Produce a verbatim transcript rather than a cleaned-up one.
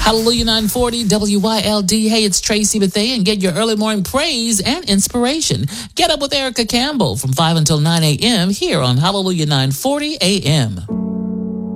Hallelujah nine forty W Y L D. Hey, it's Tracy Bethea, and get your early morning praise and inspiration. Get up with Erica Campbell from five until nine a.m. here on Hallelujah nine forty A M.